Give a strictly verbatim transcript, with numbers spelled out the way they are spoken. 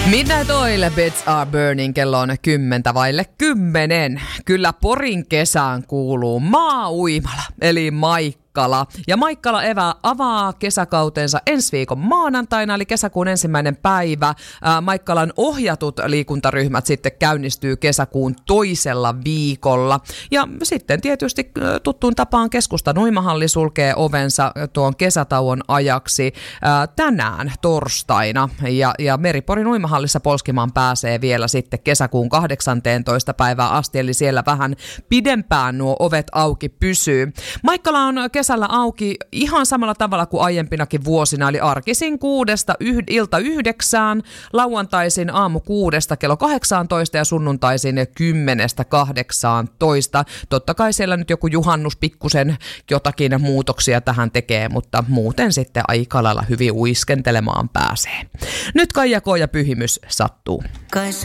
Midnight Oil, Beds Are Burning, kello on kymmentä vaille kymmenen. Kyllä Porin kesään kuuluu maa-uimala, eli Maikkala. Ja Maikkala evä avaa kesäkautensa ensi viikon maanantaina, eli kesäkuun ensimmäinen päivä. Ää, Maikkalan ohjatut liikuntaryhmät sitten käynnistyy kesäkuun toisella viikolla. Ja sitten tietysti tuttuun tapaan keskustan uimahalli sulkee ovensa tuon kesätauon ajaksi ää, tänään torstaina. Ja, ja Meriporin uimahallissa polskimaan pääsee vielä sitten kesäkuun kahdeksanteentoista päivää asti, eli siellä vähän pidempään nuo ovet auki pysyy. Maikkala on kesällä auki ihan samalla tavalla kuin aiempinakin vuosina, eli arkisin kuudesta yh- ilta yhdeksään, lauantaisin aamu kuudesta kello kahdeksaantoista ja sunnuntaisin kymmenestä kahdeksaantoista. Totta kai siellä nyt joku juhannus pikkusen jotakin muutoksia tähän tekee, mutta muuten sitten aika lailla hyvin uiskentelemaan pääsee. Nyt Kaija K ja Pyhimys sattuu.